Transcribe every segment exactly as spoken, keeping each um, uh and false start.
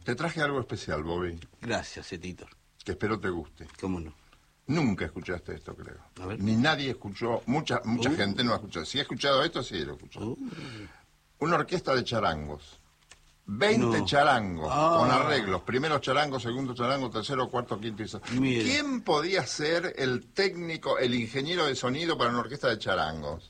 Te traje algo especial, Bobby. Gracias, Editor. Que espero te guste. ¿Cómo no? Nunca escuchaste esto, creo. A ver. Ni nadie escuchó, mucha mucha Uh. gente no ha escuchado. Si ha escuchado esto, sí lo escuchó. Uh. Una orquesta de charangos. veinte No. charangos, Ah. con arreglos. Primero charango, segundo charango, tercero, cuarto, quinto y sexto. Mire. ¿Quién podía ser el técnico, el ingeniero de sonido para una orquesta de charangos?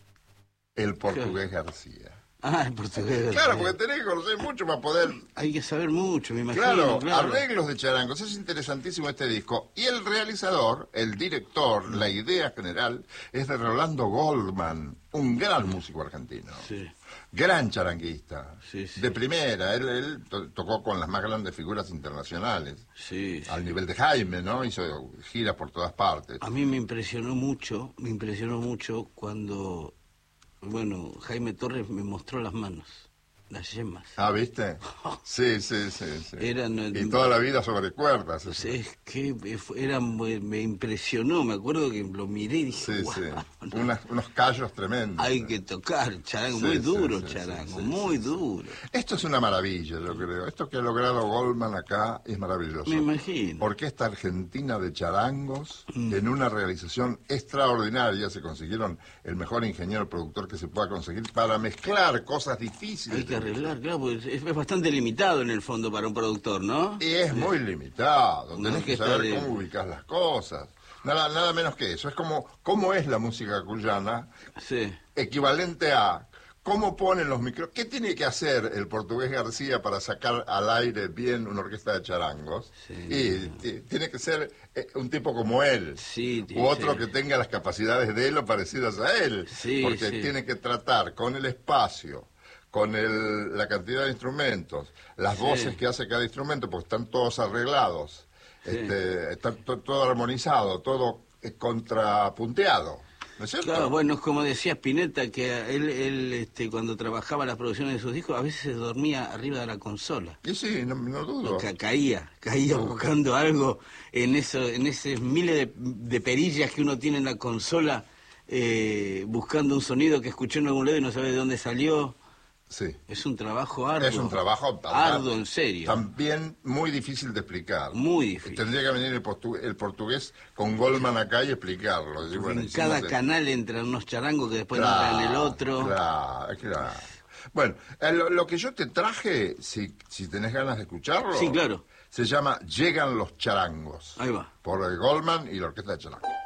El portugués García. Ah, el portugués. Claro, porque tenés que conocer mucho para poder... Hay que saber mucho, me imagino. Claro, Claro, arreglos de charangos. Es interesantísimo este disco. Y el realizador, el director, la idea general es de Rolando Goldman, un gran músico argentino. Sí. Gran charanguista. Sí, sí. De primera. Él, él to- tocó con las más grandes figuras internacionales. Sí, sí. Al nivel de Jaime, ¿no? Hizo giras por todas partes. A mí me impresionó mucho, me impresionó mucho cuando, bueno, Jaime Torres me mostró las manos, las yemas. Ah, ¿viste? Sí, sí, sí. sí. Eran- Y toda la vida sobre cuerdas. eso. Es que era, muy- me impresionó, me acuerdo que lo miré y dije, Sí, "Guau, sí. no, Unas- unos callos tremendos. hay que tocar charango, Sí, muy sí, duro sí, charango, sí, sí, muy sí. duro. Esto es una maravilla, yo creo. Esto que ha logrado Goldman acá es maravilloso. Me imagino. Orquesta Argentina de Charangos, en una realización extraordinaria. Se consiguieron el mejor ingeniero productor que se pueda conseguir para mezclar cosas difíciles. Hay que arreglar, claro, porque es, es bastante limitado en el fondo para un productor, ¿no? Y es muy limitado. Una Tenés que orquesta saber de- cómo ubicas las cosas. Nada, nada menos que eso. Es como cómo es la música cuyana, Sí. equivalente a cómo ponen los micros. ¿Qué tiene que hacer el portugués García para sacar al aire bien una orquesta de charangos? Sí. Y t- tiene que ser eh, un tipo como él. Sí, u otro sí. que tenga las capacidades de él o parecidas a él. Sí, porque sí. tiene que tratar con el espacio, con el, la cantidad de instrumentos, las Sí. voces que hace cada instrumento, porque están todos arreglados, Sí. este, está to- todo armonizado, todo eh, contrapunteado. ¿No es cierto? Claro, bueno, es como decía Spinetta, que él, él este, cuando trabajaba las producciones de sus discos, a veces se dormía arriba de la consola. Y sí, no, no dudo. Ca- caía, caía buscando algo en eso, en esos miles de, de perillas que uno tiene en la consola, eh, buscando un sonido que escuchó en algún lado y no sabe de dónde salió. Sí. Es un trabajo arduo. Es un trabajo arduo, en serio. También muy difícil de explicar. Muy difícil. Tendría que venir el, portu- el portugués con Goldman acá y explicarlo. Y bueno, en hicimos cada el- canal entran unos charangos que después Claro, entran en el otro. Claro, claro. Bueno, eh, lo, lo que yo te traje, si, si tenés ganas de escucharlo, Sí, claro. se llama Llegan los charangos. Ahí va. Por el Goldman y la Orquesta de Charangos.